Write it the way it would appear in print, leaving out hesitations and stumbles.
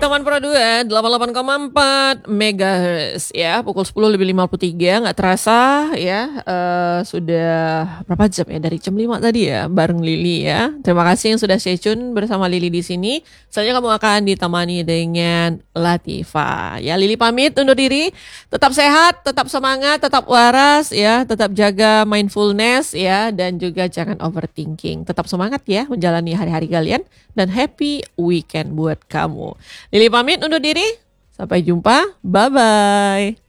Taman Pro 2 88,4 MHz ya, pukul 10:53 nggak terasa ya, sudah berapa jam ya, dari jam 5 tadi ya bareng Lili ya. Terima kasih yang sudah stay tune bersama Lili di sini. Selanjutnya kamu akan ditemani dengan Latifa. Ya, Lili pamit undur diri. Tetap sehat, tetap semangat, tetap waras ya, tetap jaga mindfulness ya, dan juga jangan overthinking. Tetap semangat ya menjalani hari-hari kalian dan happy weekend buat kamu. Lili pamit undur diri. Sampai jumpa. Bye-bye.